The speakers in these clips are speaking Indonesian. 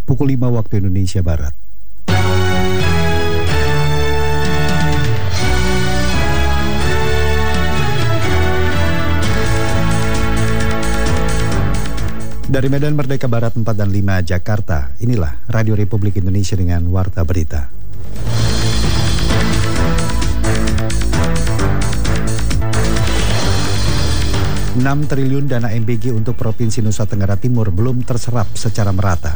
pukul 5 waktu Indonesia Barat. Dari Medan Merdeka Barat 4 dan 5 Jakarta, inilah Radio Republik Indonesia dengan Warta Berita. Rp6 triliun dana MBG untuk Provinsi Nusa Tenggara Timur belum terserap secara merata.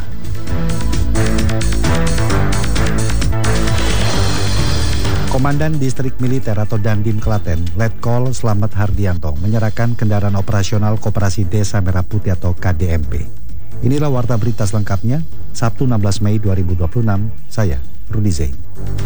Komandan Distrik Militer atau Dandim Klaten, Letkol Slamet Hardianto, menyerahkan kendaraan operasional Koperasi Desa Merah Putih atau KDMP. Inilah Warta Berita selengkapnya, Sabtu 16 Mei 2026, saya Rudi Zain.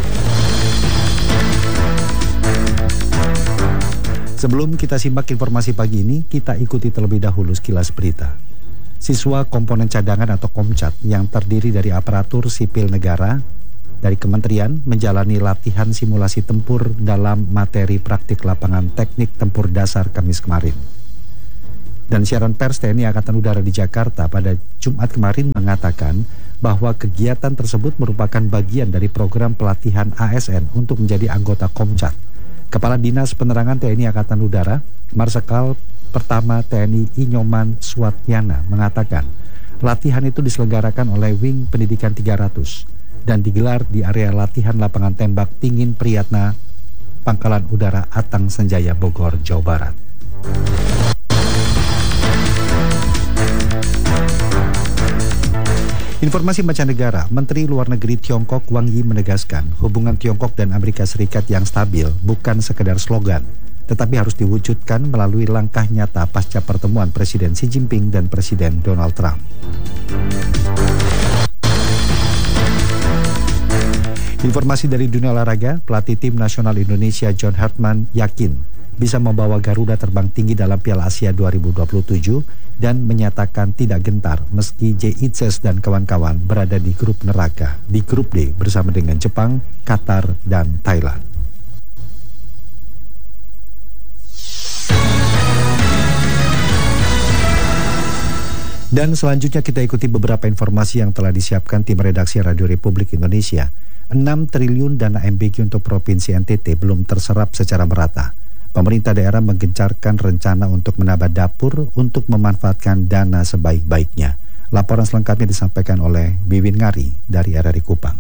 Sebelum kita simak informasi pagi ini, kita ikuti terlebih dahulu sekilas berita. Siswa komponen cadangan atau Komcat yang terdiri dari aparatur sipil negara dari kementerian menjalani latihan simulasi tempur dalam materi praktik lapangan teknik tempur dasar Kamis kemarin. Dan siaran pers TNI Angkatan Udara di Jakarta pada Jumat kemarin mengatakan bahwa kegiatan tersebut merupakan bagian dari program pelatihan ASN untuk menjadi anggota Komcat. Kepala Dinas Penerangan TNI Angkatan Udara, Marsikal Pertama TNI Inyoman Suwatyana mengatakan latihan itu diselenggarakan oleh Wing Pendidikan 300 dan digelar di area latihan lapangan tembak Tingin Priyatna, Pangkalan Udara Atang Senjaya, Bogor, Jawa Barat. Informasi mancanegara, Menteri Luar Negeri Tiongkok Wang Yi menegaskan hubungan Tiongkok dan Amerika Serikat yang stabil bukan sekedar slogan, tetapi harus diwujudkan melalui langkah nyata pasca pertemuan Presiden Xi Jinping dan Presiden Donald Trump. Informasi dari dunia olahraga, pelatih tim nasional Indonesia John Hartman yakin bisa membawa Garuda terbang tinggi dalam Piala Asia 2027 dan menyatakan tidak gentar meski J-Itzes dan kawan-kawan berada di grup neraka di grup D bersama dengan Jepang, Qatar, dan Thailand. Dan selanjutnya kita ikuti beberapa informasi yang telah disiapkan tim redaksi Radio Republik Indonesia. 6 triliun dana MBG untuk Provinsi NTT belum terserap secara merata. Pemerintah daerah menggencarkan rencana untuk menambah dapur untuk memanfaatkan dana sebaik-baiknya. Laporan selengkapnya disampaikan oleh Wiwin Ngari dari RRI Kupang.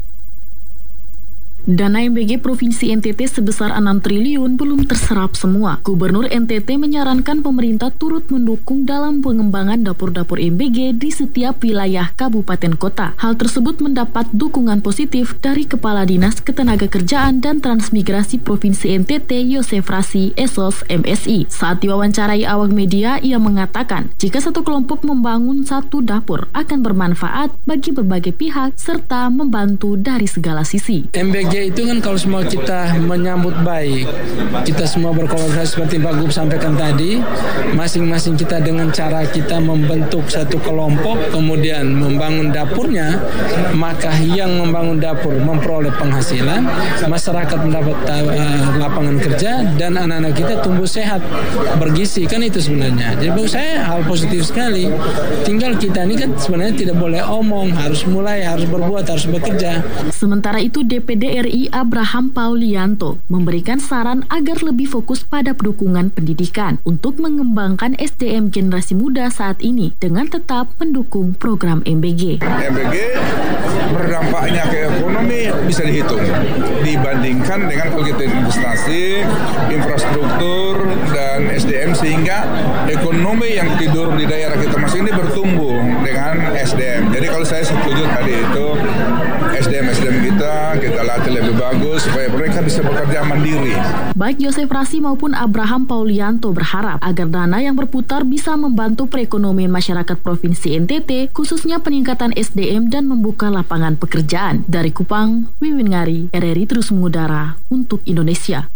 Dana MBG Provinsi NTT sebesar 6 triliun belum terserap semua. Gubernur NTT menyarankan pemerintah turut mendukung dalam pengembangan dapur-dapur MBG di setiap wilayah kabupaten kota. Hal tersebut mendapat dukungan positif dari Kepala Dinas Ketenagakerjaan dan Transmigrasi Provinsi NTT Yosef Rasi Esos MSI. Saat diwawancarai awak media, ia mengatakan jika satu kelompok membangun satu dapur akan bermanfaat bagi berbagai pihak serta membantu dari segala sisi. MBG itu kan kalau semua kita menyambut baik, kita semua berkolaborasi seperti Pak Gub sampaikan tadi, masing-masing kita dengan cara kita membentuk satu kelompok, kemudian membangun dapurnya, maka yang membangun dapur memperoleh penghasilan, masyarakat mendapat lapangan kerja, dan anak-anak kita tumbuh sehat, bergizi, kan itu sebenarnya. Jadi bagi saya hal positif sekali. Tinggal kita ini kan sebenarnya tidak boleh omong, harus mulai, harus berbuat, harus bekerja. Sementara itu DPD RI Abraham Paulianto memberikan saran agar lebih fokus pada dukungan pendidikan untuk mengembangkan SDM generasi muda saat ini dengan tetap mendukung program MBG. MBG berdampaknya ke ekonomi bisa dihitung dibandingkan dengan kalau kita investasi, infrastruktur, dan SDM sehingga ekonomi yang tidur di daerah kita masing ini bertumbuh dengan SDM. Jadi kalau saya setuju tadi itu SDM kita latih lebih bagus supaya mereka bisa bekerja mandiri. Baik Yosef Rasi maupun Abraham Paulianto berharap agar dana yang berputar bisa membantu perekonomian masyarakat Provinsi NTT, khususnya peningkatan SDM dan membuka lapangan pekerjaan. Dari Kupang, Wiwin Ngari, RRI terus mengudara untuk Indonesia.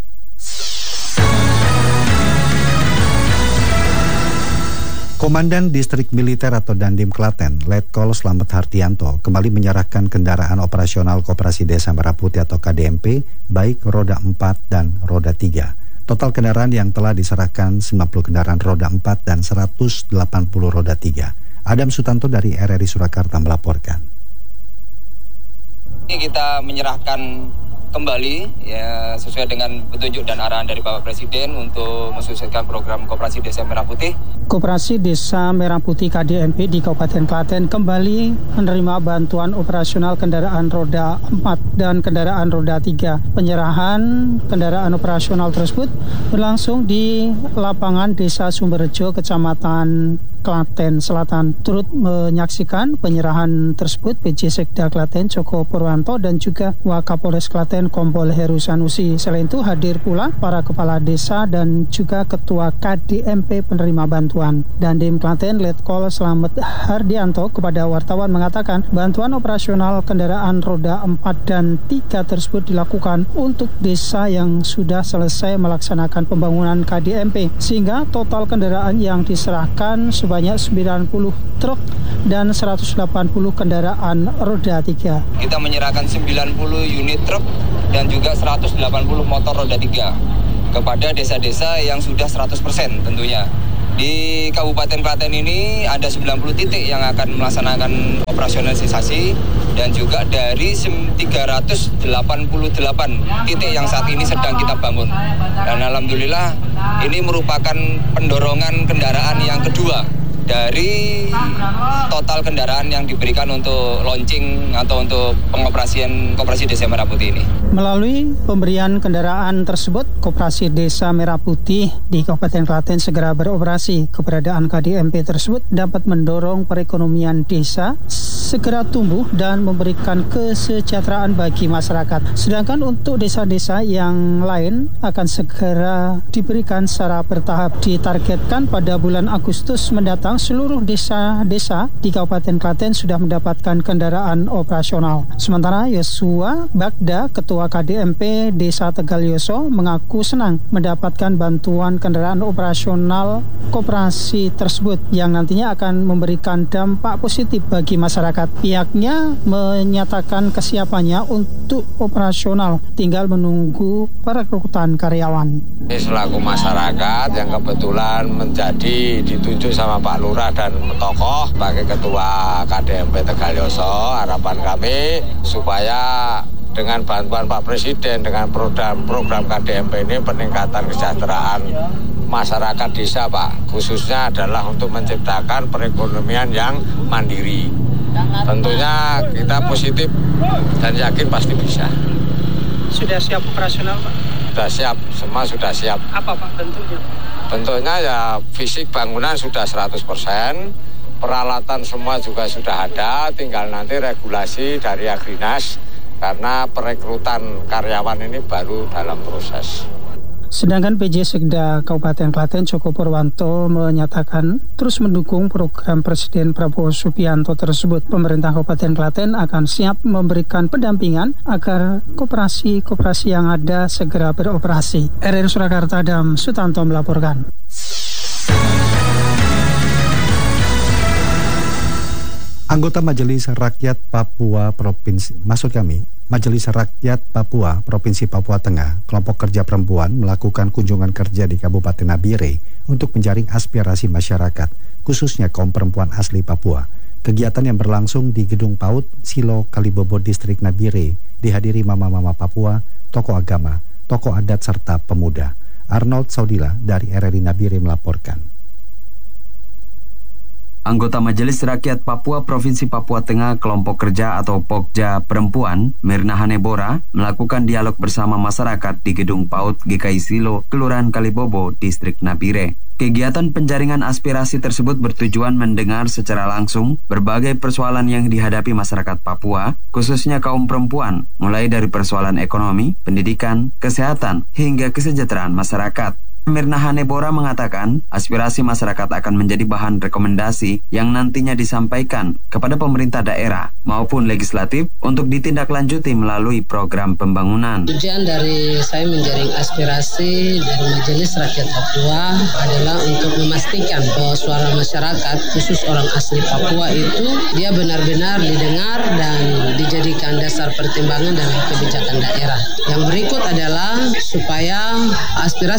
Komandan Distrik Militer atau Dandim Klaten, Letkol Slamet Hardianto, kembali menyerahkan kendaraan operasional Koperasi Desa Merah Putih atau KDMP, baik roda 4 dan roda 3. Total kendaraan yang telah diserahkan 90 kendaraan roda 4 dan 180 roda 3. Adam Sutanto dari RRI Surakarta melaporkan. Kita menyerahkan kembali ya sesuai dengan petunjuk dan arahan dari Bapak Presiden untuk mensukseskan program Koperasi Desa Merah Putih. Koperasi Desa Merah Putih KDMP di Kabupaten Klaten kembali menerima bantuan operasional kendaraan roda 4 dan kendaraan roda 3. Penyerahan kendaraan operasional tersebut berlangsung di lapangan Desa Sumberjo, Kecamatan Klaten Selatan. Turut menyaksikan penyerahan tersebut PJ Sekda Klaten Joko Purwanto dan juga Wakapolres Klaten Kompol Heru Sanusi. Selain itu hadir pula para kepala desa dan juga ketua KDMP penerima bantuan. Dandim Klaten Letkol Slamet Hardianto kepada wartawan mengatakan bantuan operasional kendaraan roda 4 dan 3 tersebut dilakukan untuk desa yang sudah selesai melaksanakan pembangunan KDMP, sehingga total kendaraan yang diserahkan sebanyak 90 truk dan 180 kendaraan roda 3. Kita menyerahkan 90 unit truk dan juga 180 motor roda 3 kepada desa-desa yang sudah 100% tentunya. Di Kabupaten Klaten ini ada 90 titik yang akan melaksanakan operasionalisasi dan juga dari 388 titik yang saat ini sedang kita bangun. Dan alhamdulillah ini merupakan pendorongan kendaraan yang kedua dari total kendaraan yang diberikan untuk launching atau untuk pengoperasian Koperasi Desa Merah Putih ini. Melalui pemberian kendaraan tersebut, Koperasi Desa Merah Putih di Kabupaten Klaten segera beroperasi. Keberadaan KDMP tersebut dapat mendorong perekonomian desa segera tumbuh dan memberikan kesejahteraan bagi masyarakat. Sedangkan untuk desa-desa yang lain akan segera diberikan secara bertahap. Ditargetkan pada bulan Agustus mendatang seluruh desa-desa di Kabupaten Klaten sudah mendapatkan kendaraan operasional. Sementara Yosua Bagda, Ketua KDMP Desa Tegal Yoso, mengaku senang mendapatkan bantuan kendaraan operasional koperasi tersebut yang nantinya akan memberikan dampak positif bagi masyarakat. Pihaknya menyatakan kesiapannya untuk operasional, tinggal menunggu perekrutan karyawan. Selaku masyarakat yang kebetulan menjadi ditunjuk sama Pak Lurah dan tokoh sebagai Ketua KDMP Tegal Yoso, harapan kami supaya dengan bantuan Pak Presiden dengan program KDMP ini peningkatan kesejahteraan masyarakat desa, Pak, khususnya adalah untuk menciptakan perekonomian yang mandiri. Tentunya kita positif dan yakin pasti bisa. Sudah siap operasional, Pak? Sudah siap, semua sudah siap. Apa, Pak, bentuknya? Bentuknya ya fisik bangunan sudah 100%, peralatan semua juga sudah ada, tinggal nanti regulasi dari Agrinas karena perekrutan karyawan ini baru dalam proses. Sedangkan PJ Sekda Kabupaten Klaten Joko Purwanto menyatakan terus mendukung program Presiden Prabowo Subianto tersebut. Pemerintah Kabupaten Klaten akan siap memberikan pendampingan agar koperasi-koperasi yang ada segera beroperasi. RRI Surakarta, Adam Sutanto melaporkan. Anggota Majelis Rakyat Papua Majelis Rakyat Papua Provinsi Papua Tengah, kelompok kerja perempuan melakukan kunjungan kerja di Kabupaten Nabire untuk menjaring aspirasi masyarakat, khususnya kaum perempuan asli Papua. Kegiatan yang berlangsung di Gedung PAUD Silo Kalibobo Distrik Nabire dihadiri mama-mama Papua, tokoh agama, tokoh adat serta pemuda. Arnold Saudila dari RRI Nabire melaporkan. Anggota Majelis Rakyat Papua Provinsi Papua Tengah kelompok kerja atau Pokja Perempuan, Mirna Hanebora, melakukan dialog bersama masyarakat di Gedung PAUD GKI Silo, Kelurahan Kalibobo, Distrik Nabire. Kegiatan penjaringan aspirasi tersebut bertujuan mendengar secara langsung berbagai persoalan yang dihadapi masyarakat Papua, khususnya kaum perempuan, mulai dari persoalan ekonomi, pendidikan, kesehatan, hingga kesejahteraan masyarakat. Mirna Hanebora mengatakan aspirasi masyarakat akan menjadi bahan rekomendasi yang nantinya disampaikan kepada pemerintah daerah maupun legislatif untuk ditindaklanjuti melalui program pembangunan. Tujuan dari saya menjaring aspirasi dari Majelis Rakyat Papua adalah untuk memastikan bahwa suara masyarakat khusus orang asli Papua itu dia benar-benar didengar dan dijadikan dasar pertimbangan dalam kebijakan daerah. Yang berikut adalah supaya aspirasi mereka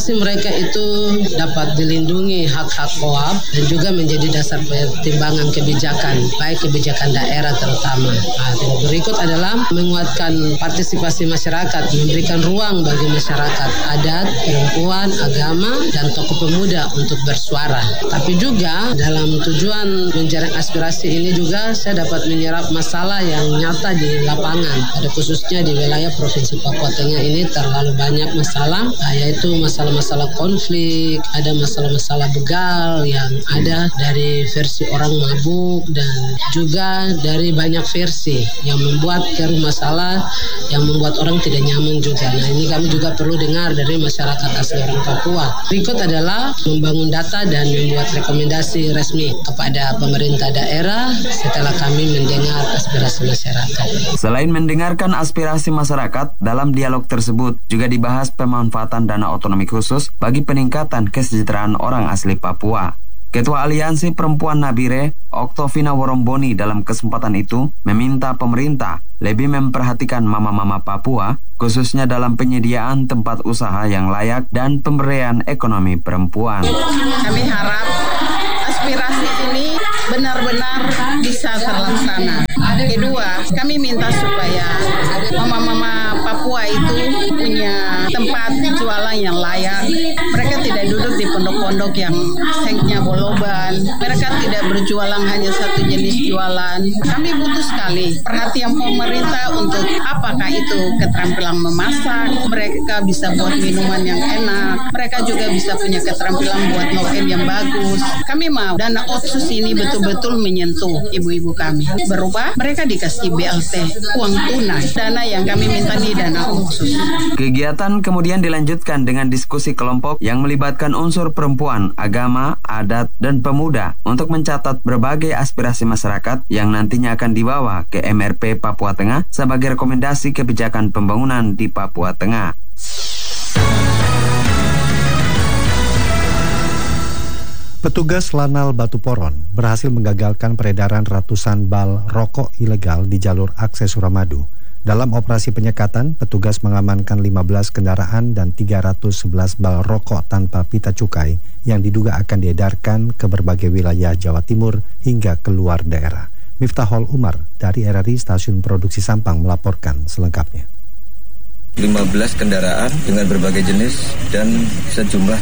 itu dapat dilindungi hak-hak KOAP dan juga menjadi dasar pertimbangan kebijakan, baik kebijakan daerah terutama. Berikut adalah menguatkan partisipasi masyarakat, memberikan ruang bagi masyarakat adat, perempuan, agama, dan tokoh pemuda untuk bersuara. Tapi juga dalam tujuan menjaring aspirasi ini juga saya dapat menyerap masalah yang nyata di lapangan. Ada khususnya di wilayah Provinsi Papua Tengah ini terlalu banyak masalah, yaitu masalah-masalah konflik, ada masalah-masalah begal yang ada dari versi orang mabuk dan juga dari banyak versi yang membuat keruh masalah, yang membuat orang tidak nyaman juga. Nah, ini kami juga perlu dengar dari masyarakat asli orang Papua. Berikut adalah membangun data dan membuat rekomendasi resmi kepada pemerintah daerah setelah kami mendengar aspirasi masyarakat. Selain mendengarkan aspirasi masyarakat, dalam dialog tersebut juga dibahas pemanfaatan dana otonomi khusus bagi peningkatan kesejahteraan orang asli Papua. Ketua Aliansi Perempuan Nabire, Oktovina Woromboni, dalam kesempatan itu meminta pemerintah lebih memperhatikan mama-mama Papua, khususnya dalam penyediaan tempat usaha yang layak dan pemberdayaan ekonomi perempuan. Kami harap aspirasi ini benar-benar bisa terlaksana. Kedua, kami minta supaya mama-mama Papua itu punya tempat jualan yang layak. Mereka tidak duduk di pondok-pondok yang senknya boloban. Mereka tidak berjualan hanya satu jenis jualan. Kami butuh sekali perhatian pemerintah untuk apakah itu keterampilan memasak. Mereka bisa buat minuman yang enak. Mereka juga bisa punya keterampilan buat noken yang bagus. Kami mau dana otsus ini betul-betul menyentuh ibu-ibu kami. Berubah, mereka dikasih BLT, uang tunai. Dana yang kami minta di dana otsus. Kegiatan kemudian dilanjutkan dengan diskusi kelompok yang melibatkan unsur perempuan, agama, adat, dan pemuda untuk mencatat berbagai aspirasi masyarakat yang nantinya akan dibawa ke MRP Papua Tengah sebagai rekomendasi kebijakan pembangunan di Papua Tengah. Petugas Lanal Batu Poron berhasil menggagalkan peredaran ratusan bal rokok ilegal di jalur akses Suramadu. Dalam operasi penyekatan, petugas mengamankan 15 kendaraan dan 311 bal rokok tanpa pita cukai yang diduga akan diedarkan ke berbagai wilayah Jawa Timur hingga keluar daerah. Miftahul Umar dari RRI Stasiun Produksi Sampang melaporkan selengkapnya. 15 kendaraan dengan berbagai jenis dan sejumlah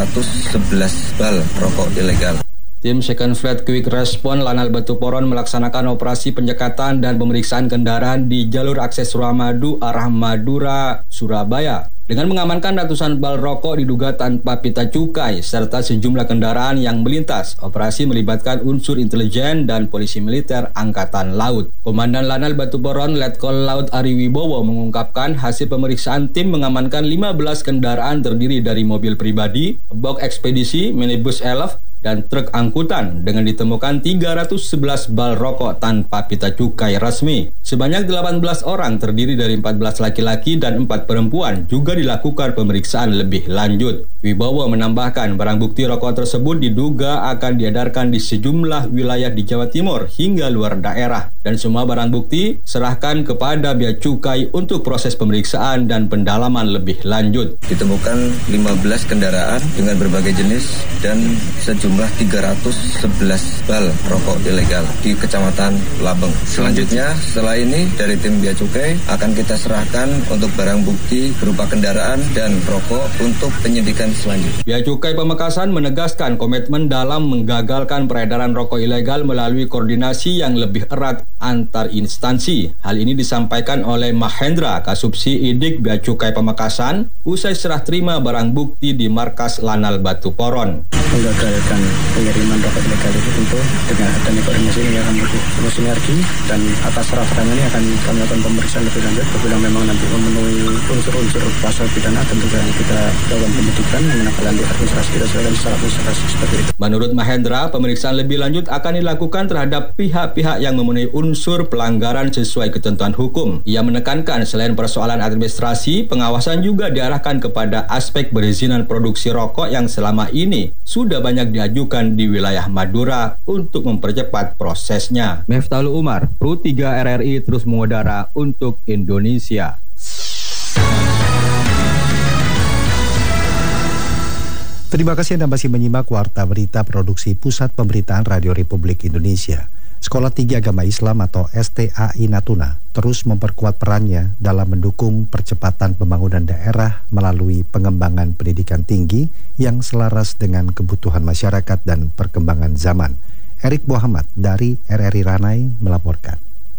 311 bal rokok ilegal. Tim Second Flight Quick Response Lanal Batu Poron melaksanakan operasi penyekatan dan pemeriksaan kendaraan di jalur akses Suramadu arah Madura, Surabaya. Dengan mengamankan ratusan bal rokok diduga tanpa pita cukai serta sejumlah kendaraan yang melintas. Operasi melibatkan unsur intelijen dan polisi militer Angkatan Laut. Komandan Lanal Batu Poron Letkol Laut Ari Wibowo mengungkapkan hasil pemeriksaan tim mengamankan 15 kendaraan terdiri dari mobil pribadi, box ekspedisi, minibus elf, dan truk angkutan dengan ditemukan 311 bal rokok tanpa pita cukai resmi. Sebanyak 18 orang terdiri dari 14 laki-laki dan 4 perempuan juga dilakukan pemeriksaan lebih lanjut. Wibowo menambahkan barang bukti rokok tersebut diduga akan diedarkan di sejumlah wilayah di Jawa Timur hingga luar daerah dan semua barang bukti serahkan kepada Bea Cukai untuk proses pemeriksaan dan pendalaman lebih lanjut. Ditemukan 15 kendaraan dengan berbagai jenis dan sejumlah 311 bal rokok ilegal di Kecamatan Labeng. Selanjutnya, setelah ini dari tim Bea Cukai akan kita serahkan untuk barang bukti berupa kendaraan dan rokok untuk penyidikan selanjutnya. Bea Cukai Pamekasan menegaskan komitmen dalam menggagalkan peredaran rokok ilegal melalui koordinasi yang lebih erat antar instansi. Hal ini disampaikan oleh Mahendra, Kasubsi Idik Bea Cukai Pamekasan, usai serah terima barang bukti di markas Lanal Batu Poron. Menggagalkan pengiriman rokok ilegal itu tentu dengan adanya koordinasi ini akan lebih sinergi dan atas serah-terima ini akan kami lakukan pemeriksaan lebih lanjut apabila memang nanti memenuhi unsur-unsur pasal pidana tentu kita lakukan penyidikan menindaklanjuti administrasi kita sesuai secara administrasi seperti itu. Menurut Mahendra, pemeriksaan lebih lanjut akan dilakukan terhadap pihak-pihak yang memenuhi unsur pelanggaran sesuai ketentuan hukum. Ia menekankan selain persoalan administrasi, pengawasan juga diarahkan kepada aspek perizinan produksi rokok yang selama ini sudah banyak diajukan di wilayah Madura untuk mempercepat prosesnya. Miftahul Umar, Pro 3 RRI terus mengudara untuk Indonesia. Terima kasih Anda masih menyimak Warta Berita Produksi Pusat Pemberitaan Radio Republik Indonesia. Sekolah Tinggi Agama Islam atau STAI Natuna terus memperkuat perannya dalam mendukung percepatan pembangunan daerah melalui pengembangan pendidikan tinggi yang selaras dengan kebutuhan masyarakat dan perkembangan zaman. Erik Muhammad dari RRI Ranai melaporkan.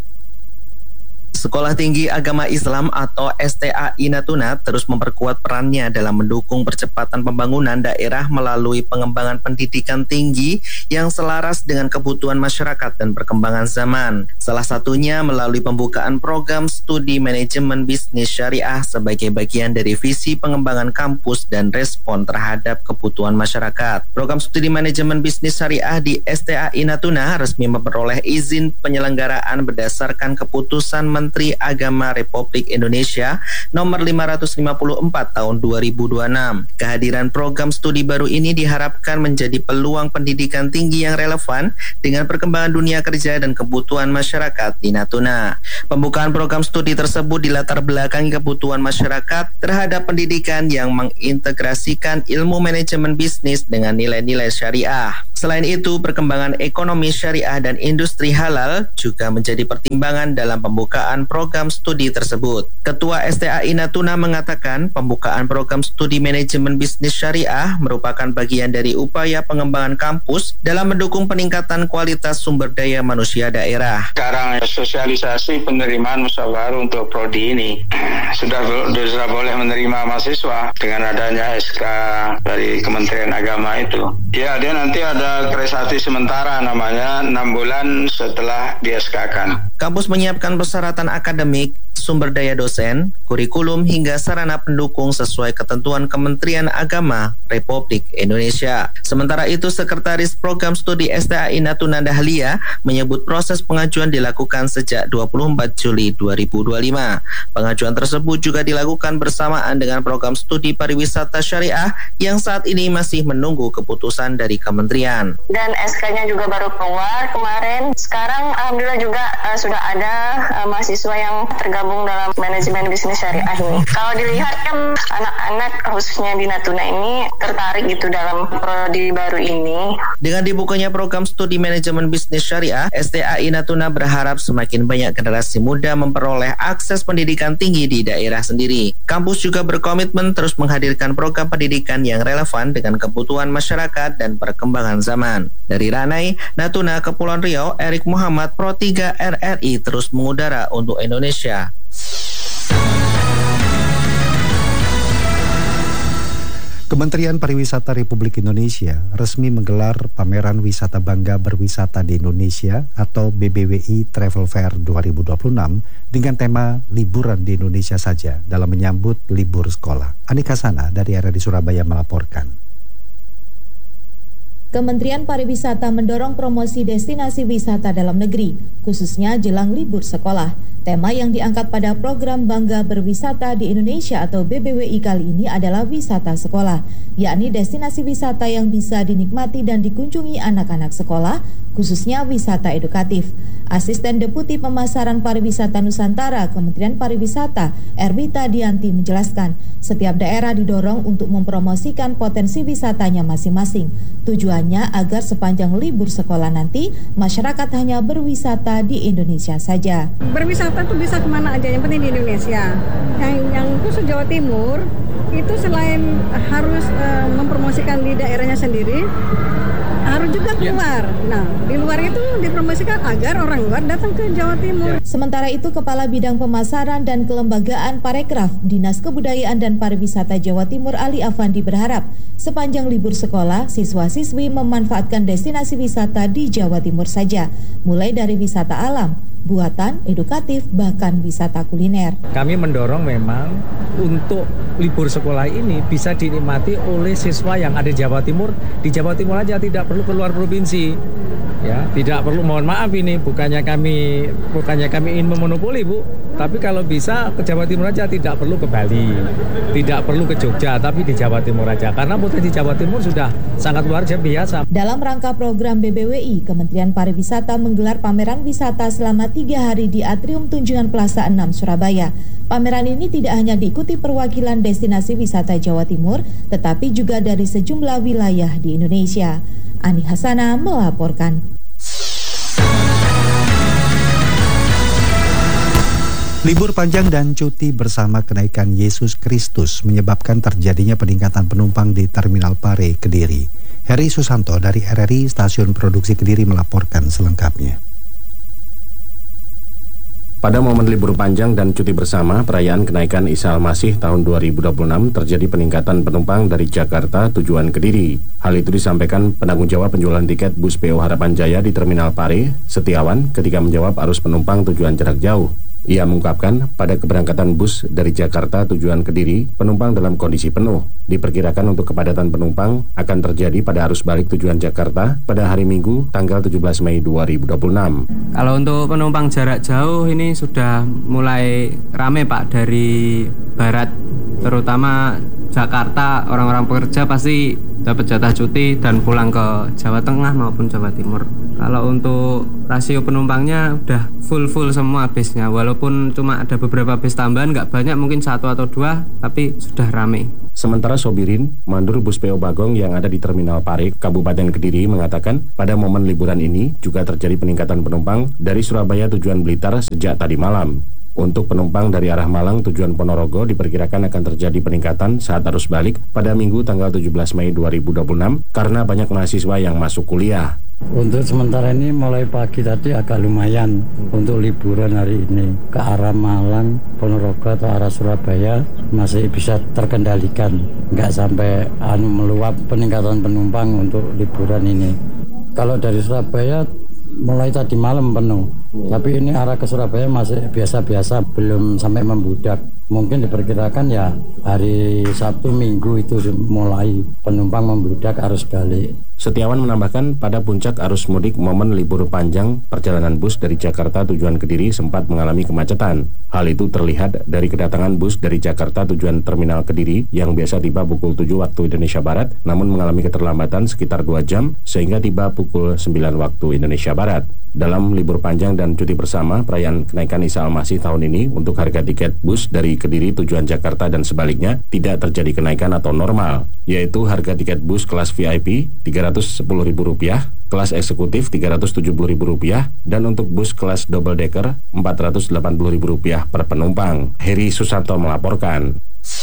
Sekolah Tinggi Agama Islam atau STAI Natuna terus memperkuat perannya dalam mendukung percepatan pembangunan daerah melalui pengembangan pendidikan tinggi yang selaras dengan kebutuhan masyarakat dan perkembangan zaman. Salah satunya melalui pembukaan program studi manajemen bisnis syariah sebagai bagian dari visi pengembangan kampus dan respon terhadap kebutuhan masyarakat. Program studi manajemen bisnis syariah di STAI Natuna resmi memperoleh izin penyelenggaraan berdasarkan keputusan Menteri Agama Republik Indonesia nomor 554 tahun 2026. Kehadiran program studi baru ini diharapkan menjadi peluang pendidikan tinggi yang relevan dengan perkembangan dunia kerja dan kebutuhan masyarakat di Natuna. Pembukaan program studi tersebut dilatar belakangi kebutuhan masyarakat terhadap pendidikan yang mengintegrasikan ilmu manajemen bisnis dengan nilai-nilai syariah. Selain itu, perkembangan ekonomi syariah dan industri halal juga menjadi pertimbangan dalam pembukaan program studi tersebut. Ketua STAI Natuna mengatakan pembukaan program studi manajemen bisnis syariah merupakan bagian dari upaya pengembangan kampus dalam mendukung peningkatan kualitas sumber daya manusia daerah. Sekarang sosialisasi penerimaan musyawarah untuk prodi ini sudah boleh menerima mahasiswa dengan adanya SK dari Kementerian Agama itu. Ya, dia nanti ada kreasi sementara namanya 6 bulan setelah di SK-kan. Kampus menyiapkan persyaratan akademik, sumber daya dosen, kurikulum hingga sarana pendukung sesuai ketentuan Kementerian Agama Republik Indonesia. Sementara itu, Sekretaris Program Studi STAI Natuna Dahlia menyebut proses pengajuan dilakukan sejak 24 Juli 2025. Pengajuan tersebut juga dilakukan bersamaan dengan program studi pariwisata syariah yang saat ini masih menunggu keputusan dari kementerian. Dan SK-nya juga baru keluar kemarin. Sekarang alhamdulillah juga sudah ada mahasiswa yang tergabung dalam manajemen bisnis syariah ini. Kalau dilihat kan anak-anak khususnya di Natuna ini tertarik gitu dalam prodi baru ini. Dengan dibukanya program studi manajemen bisnis syariah, STAI Natuna berharap semakin banyak generasi muda memperoleh akses pendidikan tinggi di daerah sendiri. Kampus juga berkomitmen terus menghadirkan program pendidikan yang relevan dengan kebutuhan masyarakat dan perkembangan zaman. Dari Ranai, Natuna, Kepulauan Riau, Erik Muhammad, Pro 3 RRI terus mengudara untuk Indonesia. Kementerian Pariwisata Republik Indonesia resmi menggelar Pameran Wisata Bangga Berwisata di Indonesia atau BBWI Travel Fair 2026 dengan tema Liburan di Indonesia saja dalam menyambut libur sekolah. Anika Sana dari RRI Surabaya melaporkan. Kementerian Pariwisata mendorong promosi destinasi wisata dalam negeri, khususnya jelang libur sekolah. Tema yang diangkat pada program Bangga Berwisata di Indonesia atau BBWI kali ini adalah wisata sekolah, yakni destinasi wisata yang bisa dinikmati dan dikunjungi anak-anak sekolah, khususnya wisata edukatif. Asisten Deputi Pemasaran Pariwisata Nusantara Kementerian Pariwisata, Erwita Dianti menjelaskan, setiap daerah didorong untuk mempromosikan potensi wisatanya masing-masing. Tujuannya agar sepanjang libur sekolah nanti, masyarakat hanya berwisata di Indonesia saja. Berwisata tuh bisa kemana aja, yang penting di Indonesia. Yang khusus Jawa Timur, itu selain harus mempromosikan di daerahnya sendiri, harus juga keluar. Nah, di luar itu dipromosikan agar orang luar datang ke Jawa Timur. Sementara itu, Kepala Bidang Pemasaran dan Kelembagaan Parekraf Dinas Kebudayaan dan Pariwisata Jawa Timur Ali Afandi berharap sepanjang libur sekolah, siswa-siswi memanfaatkan destinasi wisata di Jawa Timur saja, mulai dari wisata alam, buatan, edukatif, bahkan wisata kuliner. Kami mendorong memang untuk libur sekolah ini bisa dinikmati oleh siswa yang ada di Jawa Timur. Di Jawa Timur aja, tidak perlu keluar provinsi. Ya, tidak perlu, mohon maaf ini bukannya kami ingin memonopoli, Bu, tapi kalau bisa ke Jawa Timur aja, tidak perlu ke Bali, tidak perlu ke Jogja, tapi di Jawa Timur aja, karena potensi Jawa Timur sudah sangat luar biasa. Dalam rangka program BBWI, Kementerian Pariwisata menggelar pameran wisata selama 3 hari di Atrium Tunjungan Plaza 6 Surabaya. Pameran ini tidak hanya diikuti perwakilan destinasi wisata Jawa Timur, tetapi juga dari sejumlah wilayah di Indonesia. Ani Hasana melaporkan. Libur panjang dan cuti bersama kenaikan Yesus Kristus menyebabkan terjadinya peningkatan penumpang di Terminal Pare, Kediri. Heri Susanto dari RRI Stasiun Produksi Kediri melaporkan selengkapnya. Pada momen libur panjang dan cuti bersama, perayaan kenaikan Isa Al-Masih tahun 2026 terjadi peningkatan penumpang dari Jakarta tujuan Kediri. Hal itu disampaikan penanggung jawab penjualan tiket bus PO Harapan Jaya di Terminal Pare, Setiawan, ketika menjawab arus penumpang tujuan jarak jauh. Ia mengungkapkan pada keberangkatan bus dari Jakarta tujuan Kediri, penumpang dalam kondisi penuh. Diperkirakan untuk kepadatan penumpang akan terjadi pada arus balik tujuan Jakarta pada hari Minggu tanggal 17 Mei 2026. Kalau untuk penumpang jarak jauh ini sudah mulai rame Pak, dari barat, terutama Jakarta, orang-orang pekerja pasti dapat jatah cuti dan pulang ke Jawa Tengah maupun Jawa Timur. Kalau untuk rasio penumpangnya udah full semua bisnya, walaupun cuma ada beberapa bis tambahan, nggak banyak, mungkin 1 atau 2, tapi sudah rame. Sementara Sobirin, mandur bus PO Bagong yang ada di Terminal Pare, Kabupaten Kediri mengatakan pada momen liburan ini juga terjadi peningkatan penumpang dari Surabaya tujuan Blitar sejak tadi malam. Untuk penumpang dari arah Malang tujuan Ponorogo diperkirakan akan terjadi peningkatan saat arus balik pada Minggu tanggal 17 Mei 2026 karena banyak mahasiswa yang masuk kuliah. Untuk sementara ini mulai pagi tadi agak lumayan untuk liburan hari ini. Ke arah Malang, Ponorogo atau arah Surabaya masih bisa terkendalikan. Nggak sampai meluap peningkatan penumpang untuk liburan ini. Kalau dari Surabaya mulai tadi malam penuh, tapi ini arah ke Surabaya masih biasa-biasa, belum sampai membludak. Mungkin diperkirakan ya hari Sabtu Minggu itu mulai penumpang membludak arus balik. Setiawan menambahkan pada puncak arus mudik momen libur panjang, perjalanan bus dari Jakarta tujuan Kediri sempat mengalami kemacetan. Hal itu terlihat dari kedatangan bus dari Jakarta tujuan Terminal Kediri yang biasa tiba pukul 7 waktu Indonesia Barat, namun mengalami keterlambatan sekitar 2 jam sehingga tiba pukul 9 waktu Indonesia Barat. Dalam libur panjang dan cuti bersama, perayaan kenaikan Isa Al-Masih tahun ini untuk harga tiket bus dari Kediri tujuan Jakarta dan sebaliknya tidak terjadi kenaikan atau normal, yaitu harga tiket bus kelas VIP Rp310.000, kelas eksekutif Rp370.000, dan untuk bus kelas double decker Rp480.000 per penumpang. Heri Susanto melaporkan.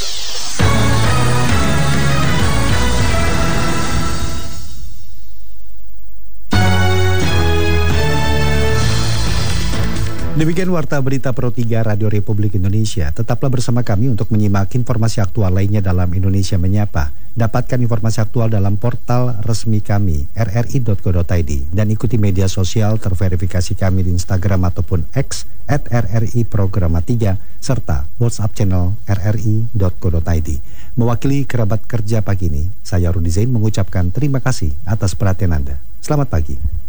Demikian Warta Berita Pro 3 Radio Republik Indonesia. Tetaplah bersama kami untuk menyimak informasi aktual lainnya dalam Indonesia Menyapa. Dapatkan informasi aktual dalam portal resmi kami, rri.co.id, dan ikuti media sosial terverifikasi kami di Instagram ataupun X @RRI_Programa3 serta WhatsApp channel rri.co.id. Mewakili kerabat kerja pagi ini, saya Rudi Zain mengucapkan terima kasih atas perhatian Anda. Selamat pagi.